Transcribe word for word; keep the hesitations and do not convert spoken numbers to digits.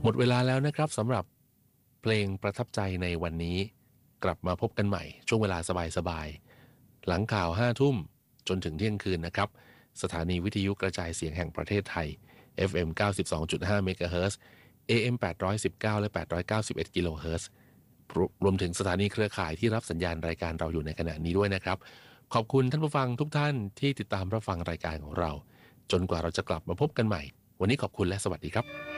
มดเวลาแล้วนะครับสำหรับเพลงประทับใจในวันนี้กลับมาพบกันใหม่ช่วงเวลาสบายๆหลังข่าวห้าทุ่มจนถึงเที่ยงคืนนะครับสถานีวิทยุกระจายเสียงแห่งประเทศไทย เอฟ เอ็ม เก้าสิบสองจุดห้า เมกะเฮิรตซ์ เอ เอ็ม แปดร้อยสิบเก้าและแปดร้อยเก้าสิบเอ็ดกิโลเฮิรตซ์รวมถึงสถานีเครือข่ายที่รับสัญญาณรายการเราอยู่ในขณะนี้ด้วยนะครับขอบคุณท่านผู้ฟังทุกท่านที่ติดตามรับฟังรายการของเราจนกว่าเราจะกลับมาพบกันใหม่วันนี้ขอบคุณและสวัสดีครับ